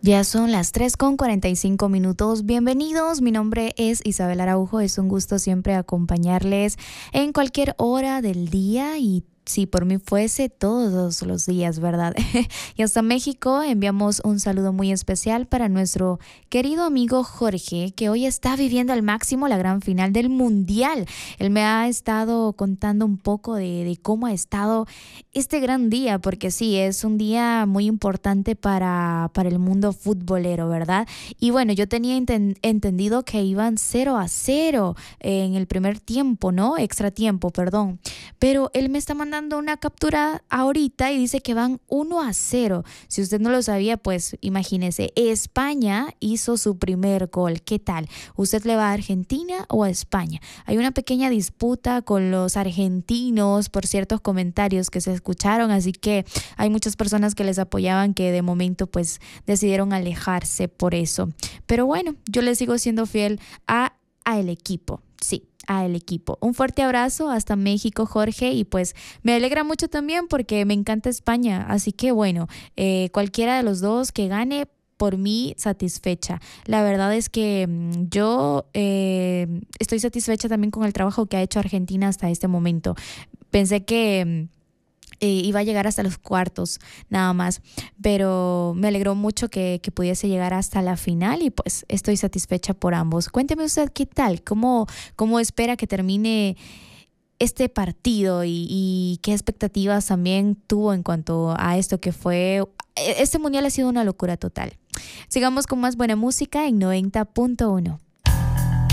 Ya son las 3:45 minutos. Bienvenidos, mi nombre es Isabel Araujo. Es un gusto siempre acompañarles en cualquier hora del día y si por mí fuese todos los días, ¿verdad? Y hasta México enviamos un saludo muy especial para nuestro querido amigo Jorge, que hoy está viviendo al máximo la gran final del Mundial. Él me ha estado contando un poco de cómo ha estado este gran día, porque sí, es un día muy importante para el mundo futbolero, ¿verdad? Y bueno, yo tenía entendido que iban 0-0 en el primer tiempo, ¿no? Extra tiempo, perdón. Pero él me está mandando una captura ahorita y dice que van 1-0. Si usted no lo sabía, pues imagínese, España hizo su primer gol. ¿Qué tal? ¿Usted le va a Argentina o a España? Hay una pequeña disputa con los argentinos por ciertos comentarios que se escucharon, así que hay muchas personas que les apoyaban que de momento pues decidieron alejarse por eso. Pero bueno, yo le sigo siendo fiel a el equipo. Sí, a el equipo. Un fuerte abrazo hasta México, Jorge, y pues me alegra mucho también porque me encanta España, así que bueno, cualquiera de los dos que gane, por mí satisfecha. La verdad es que yo estoy satisfecha también con el trabajo que ha hecho Argentina hasta este momento. Pensé que iba a llegar hasta los cuartos nada más, pero me alegró mucho que pudiese llegar hasta la final y pues estoy satisfecha por ambos. Cuénteme usted qué tal, cómo espera que termine este partido y qué expectativas también tuvo en cuanto a esto que fue. Este mundial ha sido una locura total. Sigamos con más buena música en 90.1.